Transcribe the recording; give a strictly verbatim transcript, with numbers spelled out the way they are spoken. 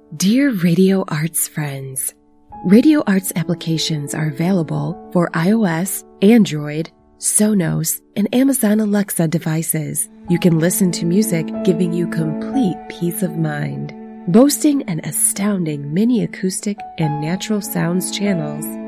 Dear Radio Arts friends, Radio Arts applications are available for iOS, Android, Sonos, and Amazon Alexa devices. You can listen to music giving you complete peace of mind. Boasting an astounding mini acoustic and natural sounds channels,